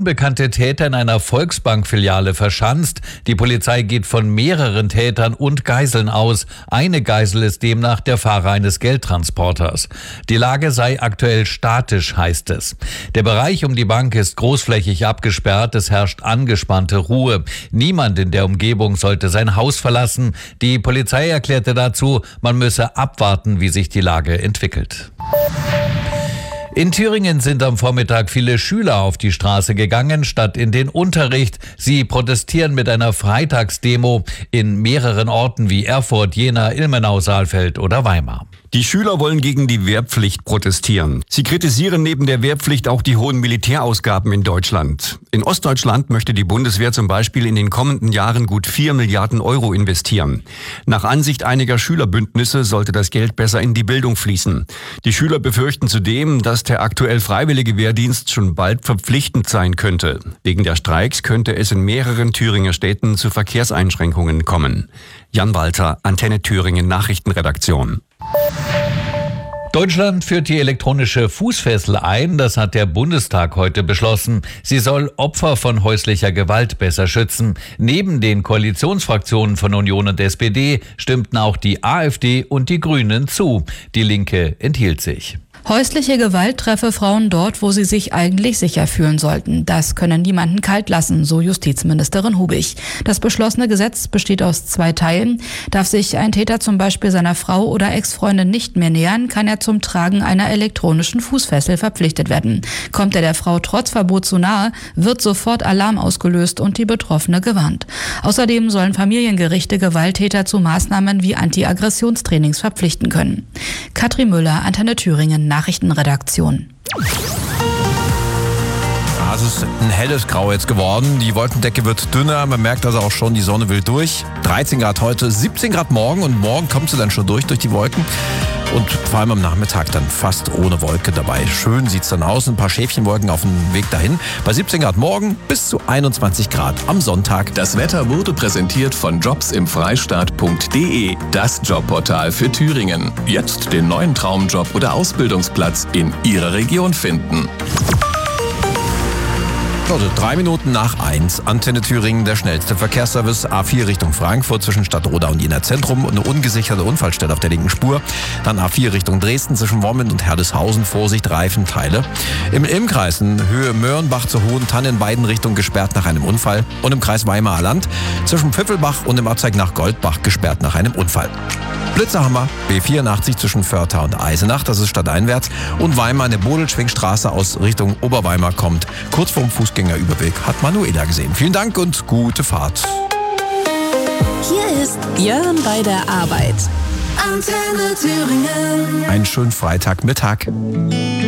unbekannte Täter in einer Volksbank-Filiale verschanzt. Die Polizei geht von mehreren Tätern und Geiseln aus. Eine Geisel ist demnach der Fahrer eines Geldtransporters. Die Lage sei aktuell statisch, heißt es. Der Bereich um die Bank ist großflächig abgesperrt. Es herrscht angespannte Ruhe. Niemand in der Umgebung sollte sein Haus verlassen. Die Polizei erklärte dazu, man müsse abwarten, wie sich die Lage entwickelt. In Thüringen sind am Vormittag viele Schüler auf die Straße gegangen, statt in den Unterricht. Sie protestieren mit einer Freitagsdemo in mehreren Orten wie Erfurt, Jena, Ilmenau, Saalfeld oder Weimar. Die Schüler wollen gegen die Wehrpflicht protestieren. Sie kritisieren neben der Wehrpflicht auch die hohen Militärausgaben in Deutschland. In Ostdeutschland möchte die Bundeswehr zum Beispiel in den kommenden Jahren gut 4 Milliarden Euro investieren. Nach Ansicht einiger Schülerbündnisse sollte das Geld besser in die Bildung fließen. Die Schüler befürchten zudem, dass der aktuell freiwillige Wehrdienst schon bald verpflichtend sein könnte. Wegen der Streiks könnte es in mehreren Thüringer Städten zu Verkehrseinschränkungen kommen. Jan Walter, Antenne Thüringen Nachrichtenredaktion. Deutschland führt die elektronische Fußfessel ein. Das hat der Bundestag heute beschlossen. Sie soll Opfer von häuslicher Gewalt besser schützen. Neben den Koalitionsfraktionen von Union und SPD stimmten auch die AfD und die Grünen zu. Die Linke enthielt sich. Häusliche Gewalt treffe Frauen dort, wo sie sich eigentlich sicher fühlen sollten. Das könne niemanden kalt lassen, so Justizministerin Hubig. Das beschlossene Gesetz besteht aus 2 Teilen. Darf sich ein Täter zum Beispiel seiner Frau oder Ex-Freundin nicht mehr nähern, kann er zum Tragen einer elektronischen Fußfessel verpflichtet werden. Kommt er der Frau trotz Verbot zu nahe, wird sofort Alarm ausgelöst und die Betroffene gewarnt. Außerdem sollen Familiengerichte Gewalttäter zu Maßnahmen wie Anti-Aggressionstrainings verpflichten können. Katrin Müller, Antenne Thüringen, Nachrichtenredaktion. Es ist ein helles Grau jetzt geworden. Die Wolkendecke wird dünner. Man merkt also auch schon, die Sonne will durch. 13 Grad heute, 17 Grad morgen. Und morgen kommt sie dann schon durch die Wolken. Und vor allem am Nachmittag dann fast ohne Wolke dabei. Schön sieht's dann aus. Ein paar Schäfchenwolken auf dem Weg dahin. Bei 17 Grad morgen bis zu 21 Grad am Sonntag. Das Wetter wurde präsentiert von jobsimfreistaat.de. Das Jobportal für Thüringen. Jetzt den neuen Traumjob oder Ausbildungsplatz in Ihrer Region finden. Also 3 Minuten nach 1. Antenne Thüringen, der schnellste Verkehrsservice. A4 Richtung Frankfurt zwischen Stadtroda und Jena Zentrum. Eine ungesicherte Unfallstelle auf der linken Spur. Dann A4 Richtung Dresden zwischen Wommen und Herdeshausen. Vorsicht, Reifenteile. Im Ilmkreis in Höhe Möhrenbach zur Hohentanne in beiden Richtungen gesperrt nach einem Unfall. Und im Kreis Weimarer Land zwischen Pfiffelbach und im Abzweig nach Goldbach gesperrt nach einem Unfall. Blitzerhammer, B84 zwischen Förtha und Eisenach, das ist stadteinwärts. Und Weimar in der Bodelschwingstraße aus Richtung Oberweimar kommt. Kurz vorm Fußgängerüberweg hat Manuela gesehen. Vielen Dank und gute Fahrt. Hier ist Jörn bei der Arbeit. Antenne Thüringen. Einen schönen Freitagmittag.